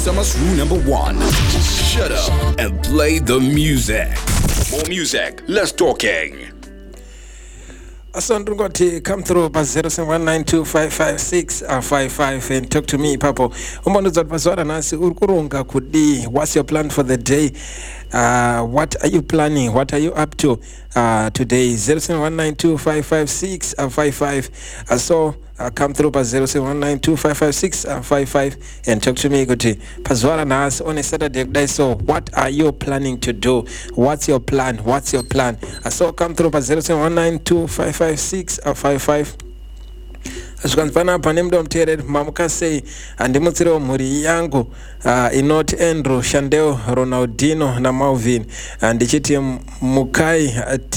summer's rule number one. Shut up and play the music. More music, less talking. Asondungoti, come through pa 0719255655 and talk to me, Papo. Umbonuzat paswara nasi urkurunga kudi. What's your plan for the day? What are you planning? What are you up to today? 0719255655. So come through pa 0719255655 and talk to me kuti. Paswara nasi on a Saturday. So what are you planning to do? What's your plan? What's your plan? So come through pa 0719255655. Zvikanzipana pane muda muteereri mamukasei handimutsirewo mhuri yangu inoti Andrew, Shandeo, Ronaldinho naMalvin ndichiti mukai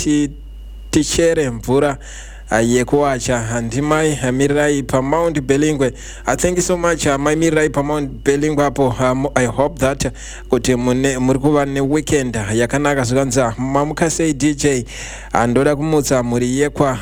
tichere mvura yekuwacha handimai mirirai paMount Belingwe. Thank you so much mai mirirai paMount Belingwe apo. I hope that kuti muri kuva neweekend yakanaka. Zvikanza mamukasei DJ ndoda kumutsa mhuri yekwa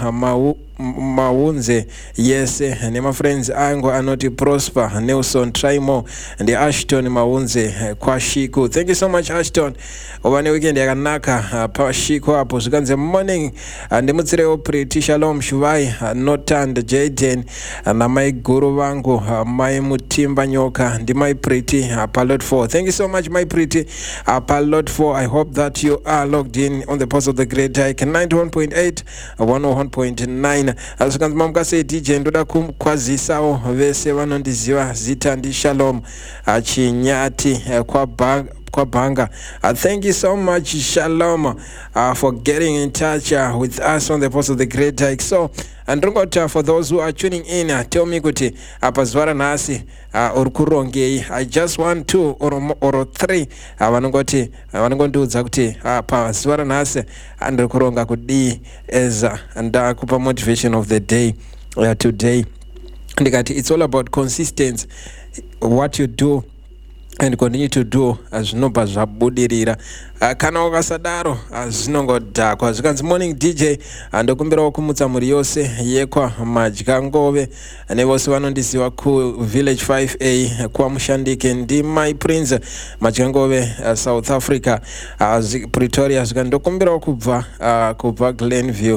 Maunze yese nema friends angu anoti Prosper, Nelson, Traimo and Ashton Maunze kwa Shiku. Thank you so much Ashton. Ovane weekend yakanaka pa Shiku hapo. Zvikanze morning ndimutsireo Pretty Shalom Shuvai Notand Jaden na mai guru vangu mai Mutimba Nyoka ndi mai Pretty pa Lot 4. Thank you so much my Pretty pa Lot 4. I hope that you are logged in on the Pulse of the Great Hike 91.8 101.9. Asikanzi mamukasei DJ ndoda kumkwazisao vese vanondiziva zita ndi Shalom Chinyati kwa Banga. Thank you so much Shalom for getting in touch with us on the Pulse of the Great Hike. So and for those who are tuning in, tell me kuti apazwara nasi urukurongei. I just want 2 or 3 vanongondiudza kuti apazwara nasi andikuronga kudi eza ndakupa motivation of the day today. Ndikati it's all about consistency, what you do and continue to do zvinobva zvabudirira. Kana ukasadaro zvinongodhakwa. Zvikanzi morning DJ ndokumbirawo kumutsa mhuri yose yekwa Madyangove nevose vanondiziva ku Village 5A kwa Mushandike ndi my Prince Madyangove South Africa Pretoria. Zvikanzi ndokumbirawo kubva Glenview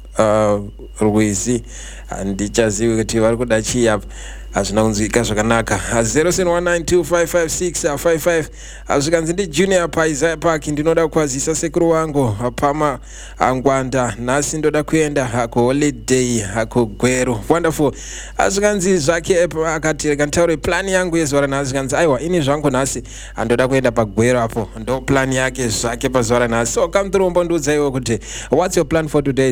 Rwizi ndichazivi kuti vari kuda chii apa. Azvinaunzika zvakanaka. 0719255655. Zvikanzi ndi Junior pa Isaiah Park ndinoda kwazisa sekuru wangu pama Ngwanda nhasi ndoda kuenda ku holiday ku Gweru. Wonderful. Zvikanzi zvake akati kantaure plan yangu yezuva ranhasi. Zvikanzi aiwa ini zvangu nhasi ndoda kuenda pa Gweru apo ndo plan yake zvake pazuva ranhasi. So come through mbondiudza iwe kuti what's your plan for today?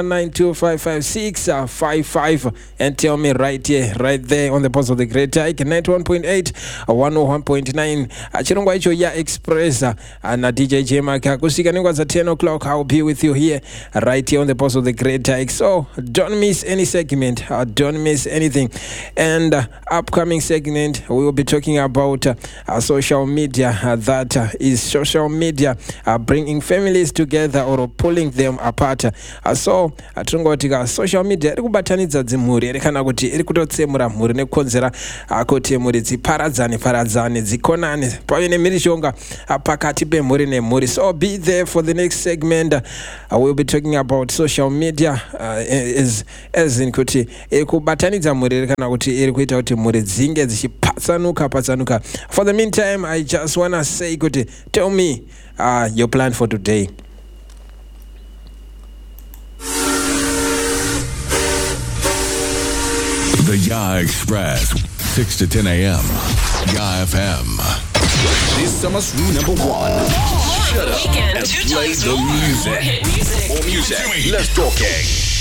0719255655 and tell me right here right there on the Pulse of the Great Hike 91.8 101.9. Chirongwa icho ya Express na DJ J-Mark kusika ningwa za 10 o'clock. I'll be with you here right here on the Pulse of the Great Hike. So don't miss any segment, don't miss anything. And upcoming segment we will be talking about social media, that is social media bringing families together or pulling them apart. So tungotika social media iri kubatanidza dzimhuri iri kana kuti iri kutotsemura mhuri nekonzera kuti mhuri dziparadzane dzikonane pave nemhirishonga pakati pemhuri nemhuri. So be there for the next segment. We'll be talking about social media as in kuti iri kubatanidza mhuri iri kana kuti iri kuita kuti mhuri dzinge dzichipatsanuka. For the meantime, I just want to say kuti tell me your plan for today. The Ya Express, 6 to 10 a.m. Ya FM. This summer's rule number one. Shut up and play the music. More music, less talking.